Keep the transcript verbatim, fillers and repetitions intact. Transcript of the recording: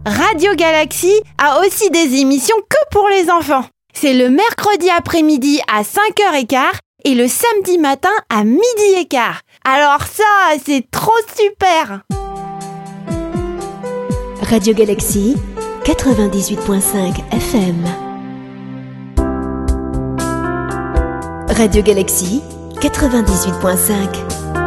Radio Galaxy a aussi des émissions que pour les enfants. C'est le mercredi après-midi à cinq heures quinze et le samedi matin à midi et quart. Alors ça, c'est trop super! Radio Galaxy quatre-vingt-dix-huit virgule cinq F M. Radio Galaxy quatre-vingt-dix-huit virgule cinq.